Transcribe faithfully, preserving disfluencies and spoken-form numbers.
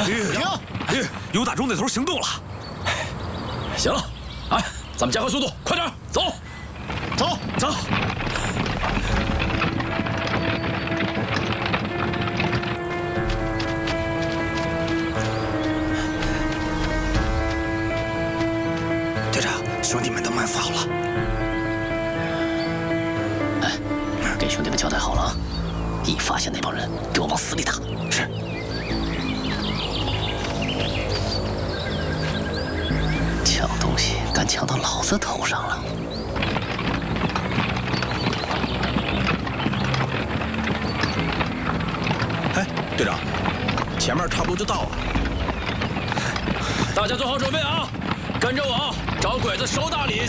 停！ 有打中那头行动了。 行了，哎，咱们加快速度，快点走， 走走。 队长，兄弟们都埋伏好了。 哎，给兄弟们交代好了啊！一发现那帮人，给我往死里打。是。抢东西敢抢到老子头上了！ 哎，队长，前面差不多就到了。 大家做好准备啊！跟着我，找鬼子收大礼。